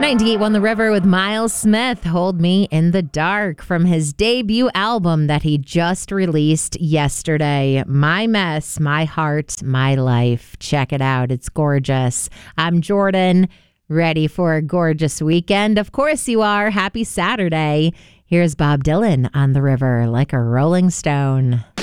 98.1 The River with Miles Smith, Hold Me in the Dark, from his debut album that he just released yesterday. My Mess, My Heart, My Life. Check it out. It's gorgeous. I'm Jordan, ready for a gorgeous weekend. Of course you are. Happy Saturday. Here's Bob Dylan on The River, Like a Rolling Stone.